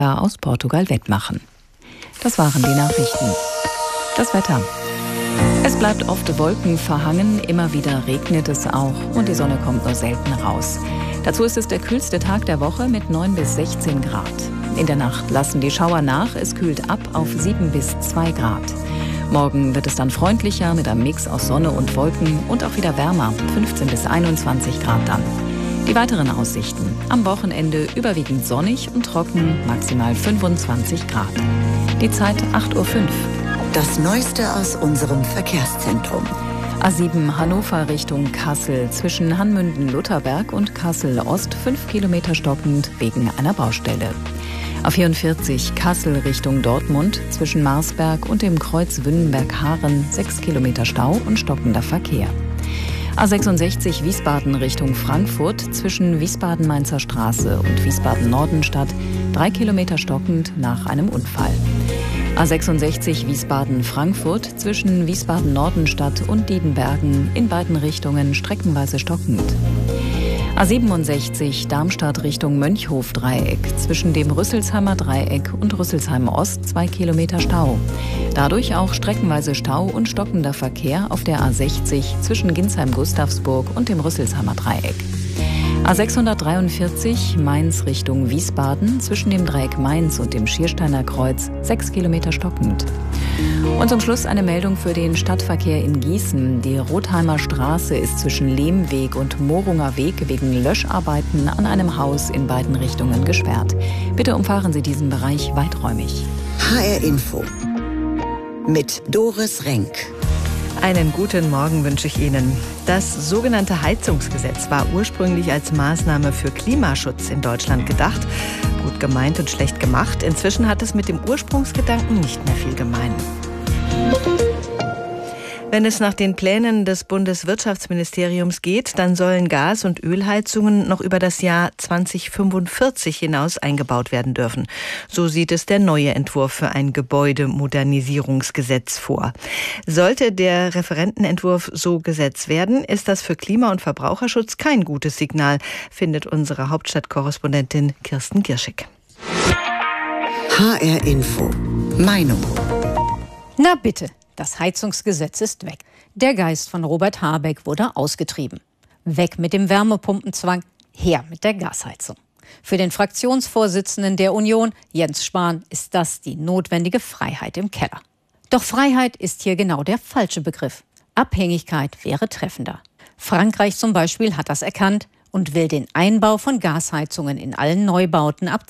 aus Portugal wettmachen. Das waren die Nachrichten. Das Wetter. Es bleibt oft wolkenverhangen, immer wieder regnet es auch und die Sonne kommt nur selten raus. Dazu ist es der kühlste Tag der Woche mit 9 bis 16 Grad. In der Nacht lassen die Schauer nach, es kühlt ab auf 7 bis 2 Grad. Morgen wird es dann freundlicher mit einem Mix aus Sonne und Wolken und auch wieder wärmer, 15 bis 21 Grad dann. Die weiteren Aussichten. Am Wochenende überwiegend sonnig und trocken, maximal 25 Grad. Die Zeit 8:05 Uhr. Das Neueste aus unserem Verkehrszentrum. A7 Hannover Richtung Kassel, zwischen Hanmünden-Lutherberg und Kassel-Ost 5 Kilometer stockend wegen einer Baustelle. A44 Kassel Richtung Dortmund, zwischen Marsberg und dem Kreuz Wünnenberg-Haaren 6 Kilometer Stau und stockender Verkehr. A66 Wiesbaden Richtung Frankfurt, zwischen Wiesbaden-Mainzer Straße und Wiesbaden-Nordenstadt 3 Kilometer stockend nach einem Unfall. A66 Wiesbaden-Frankfurt, zwischen Wiesbaden-Nordenstadt und Diedenbergen in beiden Richtungen streckenweise stockend. A67 Darmstadt Richtung Mönchhof-Dreieck, zwischen dem Rüsselsheimer Dreieck und Rüsselsheim Ost 2 Kilometer Stau. Dadurch auch streckenweise Stau und stockender Verkehr auf der A60 zwischen Ginsheim-Gustavsburg und dem Rüsselsheimer Dreieck. A643 Mainz Richtung Wiesbaden, zwischen dem Dreieck Mainz und dem Schiersteiner Kreuz 6 Kilometer stockend. Und zum Schluss eine Meldung für den Stadtverkehr in Gießen. Die Rotheimer Straße ist zwischen Lehmweg und Morunger Weg wegen Löscharbeiten an einem Haus in beiden Richtungen gesperrt. Bitte umfahren Sie diesen Bereich weiträumig. HR Info mit Doris Renk. Einen guten Morgen wünsche ich Ihnen. Das sogenannte Heizungsgesetz war ursprünglich als Maßnahme für Klimaschutz in Deutschland gedacht. Gut gemeint und schlecht gemacht. Inzwischen hat es mit dem Ursprungsgedanken nicht mehr viel gemein. Wenn es nach den Plänen des Bundeswirtschaftsministeriums geht, dann sollen Gas- und Ölheizungen noch über das Jahr 2045 hinaus eingebaut werden dürfen. So sieht es der neue Entwurf für ein Gebäudemodernisierungsgesetz vor. Sollte der Referentenentwurf so Gesetz werden, ist das für Klima- und Verbraucherschutz kein gutes Signal, findet unsere Hauptstadtkorrespondentin Kirsten Girschig. HR Info. Meinung. Na bitte. Das Heizungsgesetz ist weg. Der Geist von Robert Habeck wurde ausgetrieben. Weg mit dem Wärmepumpenzwang, her mit der Gasheizung. Für den Fraktionsvorsitzenden der Union, Jens Spahn, ist das die notwendige Freiheit im Keller. Doch Freiheit ist hier genau der falsche Begriff. Abhängigkeit wäre treffender. Frankreich zum Beispiel hat das erkannt und will den Einbau von Gasheizungen in allen Neubauten ab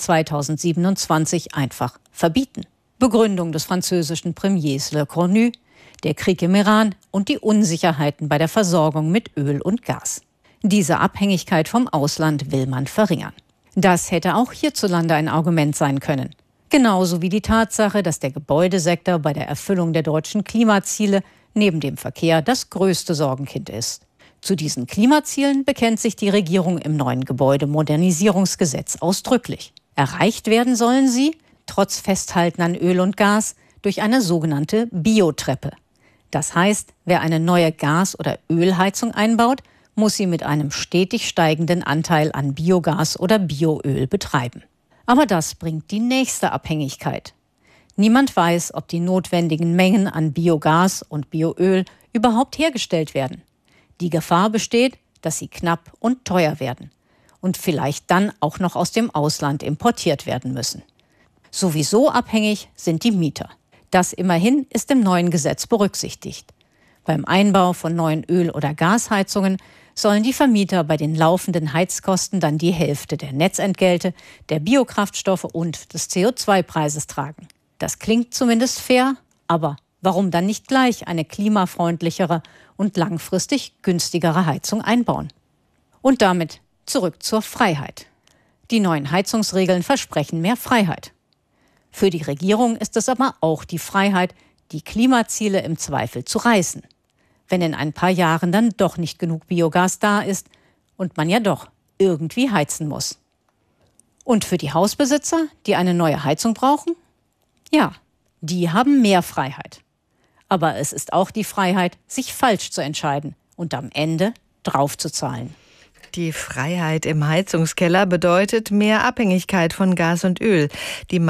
2027 einfach verbieten. Begründung des französischen Premiers Le Cornu, der Krieg im Iran und die Unsicherheiten bei der Versorgung mit Öl und Gas. Diese Abhängigkeit vom Ausland will man verringern. Das hätte auch hierzulande ein Argument sein können. Genauso wie die Tatsache, dass der Gebäudesektor bei der Erfüllung der deutschen Klimaziele neben dem Verkehr das größte Sorgenkind ist. Zu diesen Klimazielen bekennt sich die Regierung im neuen Gebäudemodernisierungsgesetz ausdrücklich. Erreicht werden sollen sie, trotz Festhalten an Öl und Gas, durch eine sogenannte Biotreppe. Das heißt, wer eine neue Gas- oder Ölheizung einbaut, muss sie mit einem stetig steigenden Anteil an Biogas oder Bioöl betreiben. Aber das bringt die nächste Abhängigkeit. Niemand weiß, ob die notwendigen Mengen an Biogas und Bioöl überhaupt hergestellt werden. Die Gefahr besteht, dass sie knapp und teuer werden und vielleicht dann auch noch aus dem Ausland importiert werden müssen. Sowieso abhängig sind die Mieter. Das immerhin ist im neuen Gesetz berücksichtigt. Beim Einbau von neuen Öl- oder Gasheizungen sollen die Vermieter bei den laufenden Heizkosten dann die Hälfte der Netzentgelte, der Biokraftstoffe und des CO2-Preises tragen. Das klingt zumindest fair, aber warum dann nicht gleich eine klimafreundlichere und langfristig günstigere Heizung einbauen? Und damit zurück zur Freiheit. Die neuen Heizungsregeln versprechen mehr Freiheit. Für die Regierung ist es aber auch die Freiheit, die Klimaziele im Zweifel zu reißen. Wenn in ein paar Jahren dann doch nicht genug Biogas da ist und man ja doch irgendwie heizen muss. Und für die Hausbesitzer, die eine neue Heizung brauchen? Ja, die haben mehr Freiheit. Aber es ist auch die Freiheit, sich falsch zu entscheiden und am Ende draufzuzahlen. Die Freiheit im Heizungskeller bedeutet mehr Abhängigkeit von Gas und Öl. Die